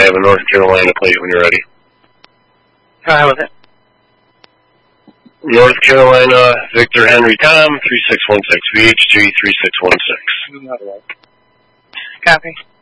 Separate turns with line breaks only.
have a North Carolina plate when you're ready.
How was it?
North Carolina, Victor Henry Tom, 3616, VHG 3616.
Copy.